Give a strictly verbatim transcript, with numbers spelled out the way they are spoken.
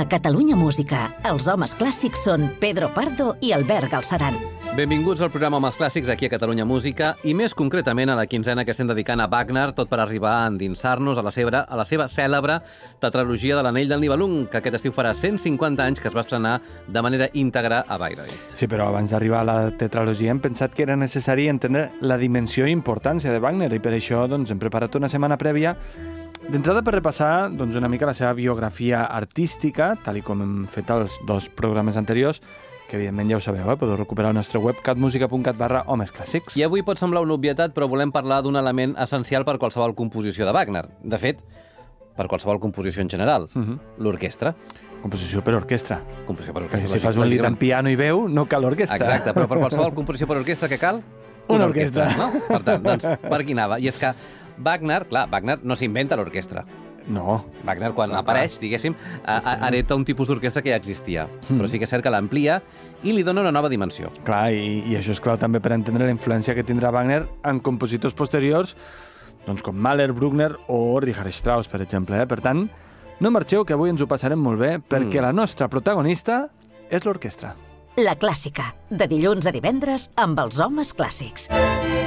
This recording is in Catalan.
A Catalunya Música, els homes clàssics són Pedro Pardo i Albert Galceran. Benvinguts al programa Homes Clàssics aquí a Catalunya Música i més concretament a la quinzena que estem dedicant a Wagner, tot per arribar a endinsar-nos a la seva, a la seva cèlebre tetralogia de l'Anell del Nibelung, que aquest estiu farà cent cinquanta anys que es va estrenar de manera íntegra a Bayreuth. Sí, però abans d'arribar a la tetralogia hem pensat que era necessari entendre la dimensió i importància de Wagner i per això doncs, hem preparat una setmana prèvia d'entrada per repassar doncs, una mica la seva biografia artística, tal i com hem fet els dos programes anteriors, que evidentment ja ho sabeu, eh? Podeu recuperar al nostre web catmusica.cat barra homes clàssics. I avui pot semblar una obvietat, però volem parlar d'un element essencial per qualsevol composició de Wagner. De fet, per qualsevol composició en general, uh -huh. l'orquestra. Composició per orquestra. Composició per orquestra. Si fas un lit en piano i veu, no cal orquestra. Exacte, però per qualsevol composició per orquestra que cal? Una, una orquestra. orquestra. No? Per tant, doncs, per aquí anava. I és que Wagner, clar, Wagner no s'inventa l'orquestra. No. Wagner, quan no, apareix, diguéssim, sí, sí. hereta un tipus d'orquestra que ja existia. Mm. Però sí que és cert que l'amplia i li dona una nova dimensió. Clar, i, i això és clau també per entendre la influència que tindrà Wagner en compositors posteriors, doncs com Mahler, Bruckner o Richard Strauss, per exemple. Eh? Per tant, no marxeu, que avui ens ho passarem molt bé, perquè mm. la nostra protagonista és l'orquestra. La clàssica, de dilluns a divendres amb els homes clàssics.